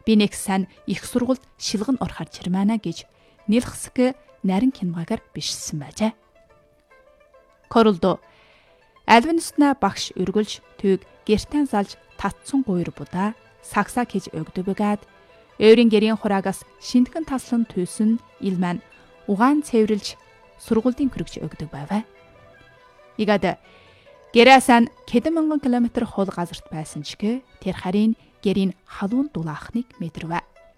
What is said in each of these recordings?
Би нэг сайн их сургуульд шилгэн орохоор чирмана гэж нэлхсэг нарийн хямгагаар бишсэн байжээ. Королдо Альвинсна багш өргөлж төг гертэн залж татсан гуйр будаа сагсаа хийж өгдөбөгөөд өөрийн гэрийн хураагаас шинтгэн таслан төсөн ил маань угаан цэвэрлж сургуулийн хүрэгч өгдөг байваа. Игад гэрээсэн хэдэн мянган километр хол газарт байсан ч тэр харин гэрийн халуун дулаахныг мэдэрвэ.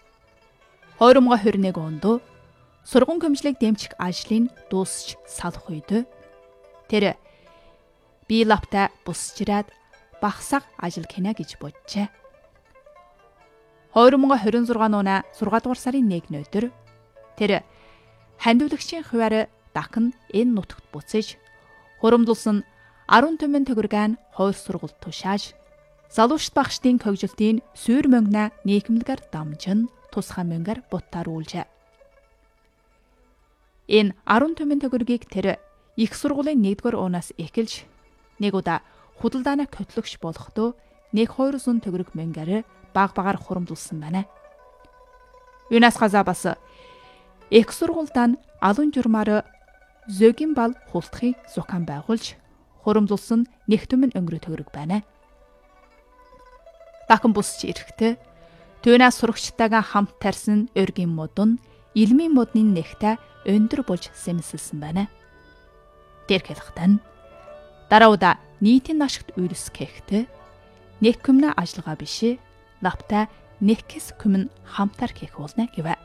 2021 онд сургууль хөмжлөг дэмжих ажлын дуусч салах үед тэр би лапта бусчираад багсаг ажил хийнэ гэж боджээ. 2026 оны 6 дугаар сарын 1-ний өдөр тэр хандивлагчийн хуваар дахин энэ нутагт буцаж хуримдулсан 15 төгрөгийн хууль сургалт тушааж залуучт багштын когжилтын сүйр мөнгнө нийгэмлэгээр дамжин тусгай мөнгөөр буттааруулжээ. Энэ 15 төгрөгийг тэр их сургуулийн 1-р унаас эхэлж нэг удаа худалдааны котлогч болохдоо 200 төгрөг мөнгөөр баг-багаар хуримдулсан байна. Юунаас газа бас их сургуультай алун журмаар зөгийн бал хултхыг зохион байгуулж хуримдулсан нэг түмэн өнгөрөө төгрөг байна. Дахин бусч ирэхдээ түүнээс сурагчтайгаа хамт тарьсан өргийн модон илмийн модны нэгтээ өндөр болж сэмсэлсэн байна. Тэр хэлэхдээ дараа удаа нийтийн ашигт үйлс гэхдээ нэг күмнэ ажиллагаа бишээ лапта нэг хэс күмэн хамтар хийх болно гэвэ.